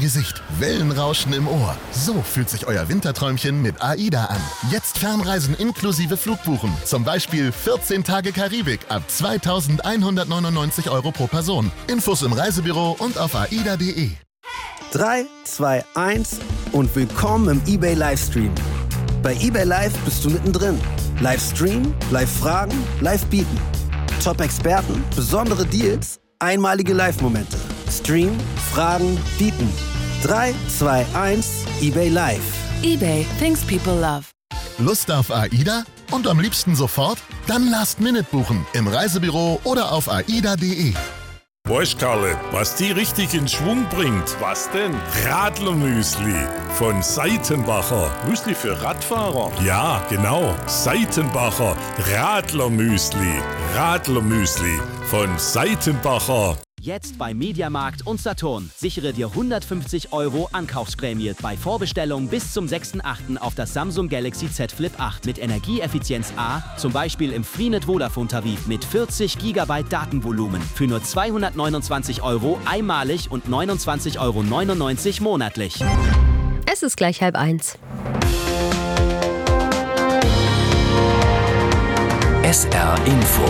Gesicht, Wellenrauschen im Ohr. So fühlt sich euer Winterträumchen mit AIDA an. Jetzt Fernreisen inklusive Flugbuchen. Zum Beispiel 14 Tage Karibik ab 2.199 € pro Person. Infos im Reisebüro und auf aida.de. 3, 2, 1 und willkommen im eBay Livestream. Bei eBay Live bist du mittendrin. Livestream, Live-Fragen, Live-Bieten. Top-Experten, besondere Deals, einmalige Live-Momente. Stream, Fragen, Bieten. 3, 2, 1, eBay Live. eBay, things people love. Lust auf AIDA? Und am liebsten sofort? Dann Last-Minute buchen im Reisebüro oder auf aida.de. Weißt Karle, was die richtig in Schwung bringt? Was denn? Radlermüsli von Seitenbacher. Müsli für Radfahrer? Ja, genau. Seitenbacher Radlermüsli. Radlermüsli von Seitenbacher. Jetzt bei Mediamarkt und Saturn. Sichere dir 150 € Ankaufsprämie bei Vorbestellung bis zum 6.8. auf das Samsung Galaxy Z Flip 8 mit Energieeffizienz A, zum Beispiel im Freenet Vodafone-Tarif mit 40 GB Datenvolumen für nur 229 € einmalig und 29,99 € monatlich. Es ist gleich 12:30. SR Info.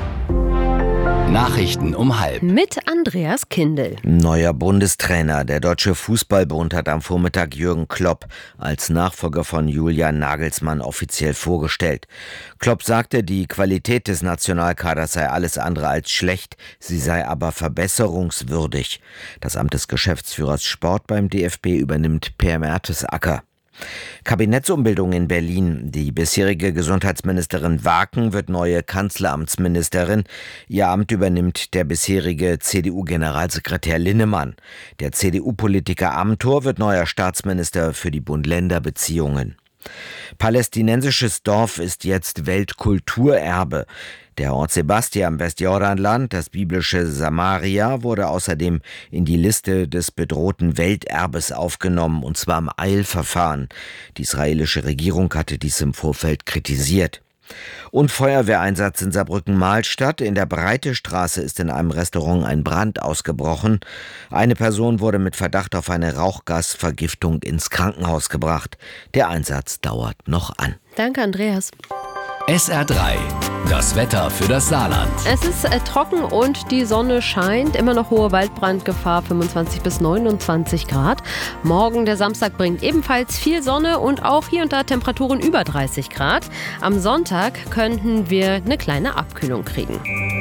Nachrichten um 12:30. Mit Andreas Kindl. Neuer Bundestrainer. Der Deutsche Fußballbund hat am Vormittag Jürgen Klopp als Nachfolger von Julian Nagelsmann offiziell vorgestellt. Klopp sagte, die Qualität des Nationalkaders sei alles andere als schlecht, sie sei aber verbesserungswürdig. Das Amt des Geschäftsführers Sport beim DFB übernimmt Per Mertesacker. Kabinettsumbildung in Berlin. Die bisherige Gesundheitsministerin Waken wird neue Kanzleramtsministerin. Ihr Amt übernimmt der bisherige CDU-Generalsekretär Linnemann. Der CDU-Politiker Amthor wird neuer Staatsminister für die Bund-Länder-Beziehungen. Palästinensisches Dorf ist jetzt Weltkulturerbe. Der Ort Sebastia im Westjordanland, das biblische Samaria, wurde außerdem in die Liste des bedrohten Welterbes aufgenommen, und zwar im Eilverfahren. Die israelische Regierung hatte dies im Vorfeld kritisiert. Und Feuerwehreinsatz in Saarbrücken-Mahlstadt. In der Breitestraße ist in einem Restaurant ein Brand ausgebrochen. Eine Person wurde mit Verdacht auf eine Rauchgasvergiftung ins Krankenhaus gebracht. Der Einsatz dauert noch an. Danke, Andreas. SR3. Das Wetter für das Saarland. Es ist trocken und die Sonne scheint. Immer noch hohe Waldbrandgefahr, 25 bis 29 Grad. Morgen, der Samstag, bringt ebenfalls viel Sonne und auch hier und da Temperaturen über 30 Grad. Am Sonntag könnten wir eine kleine Abkühlung kriegen.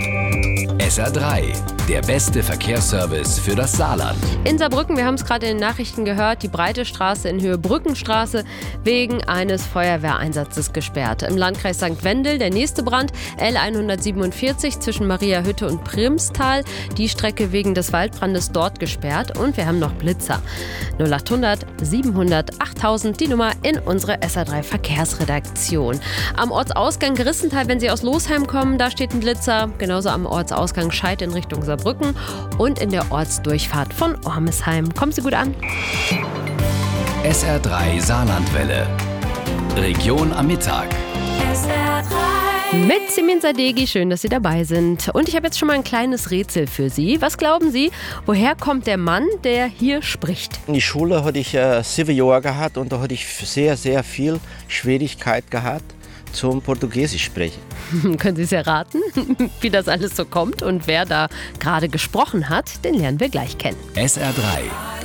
SR3. Der beste Verkehrsservice für das Saarland. In Saarbrücken, wir haben es gerade in den Nachrichten gehört, die Breite Straße in Höhe Brückenstraße wegen eines Feuerwehreinsatzes gesperrt. Im Landkreis St. Wendel der nächste Brand, L147 zwischen Mariahütte und Primstal. Die Strecke wegen des Waldbrandes dort gesperrt. Und wir haben noch Blitzer. 0800 700 8000, die Nummer in unsere SR3 Verkehrsredaktion. Am Ortsausgang Grissenthal, wenn Sie aus Losheim kommen, da steht ein Blitzer. Genauso am Ortsausgang Scheid in Richtung Saarbrücken und in der Ortsdurchfahrt von Ormesheim. Kommen Sie gut an. SR3 Saarlandwelle. Region am Mittag. Mit Simin Sadeghi, schön, dass Sie dabei sind. Und ich habe jetzt schon mal ein kleines Rätsel für Sie. Was glauben Sie, woher kommt der Mann, der hier spricht? In der Schule hatte ich 7 Jahre gehabt und da hatte ich sehr, sehr viel Schwierigkeit gehabt zum Portugiesisch sprechen. Können Sie es erraten, wie das alles so kommt und wer da gerade gesprochen hat? Den lernen wir gleich kennen. SR3.